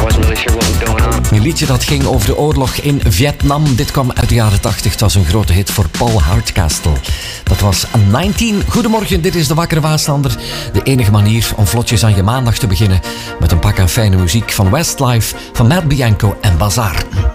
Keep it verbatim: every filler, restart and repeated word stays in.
wasn't really sure what was going on. Een liedje dat ging over de oorlog in Vietnam. Dit kwam uit de jaren tachtig. Het was een grote hit voor Paul Hardcastle. Dat was negentien. Goedemorgen, dit is de Wakkere Waastander. De enige manier om vlotjes aan je maandag te beginnen met een pak aan fijne muziek van Westlife, van Matt Bianco en Bazaar.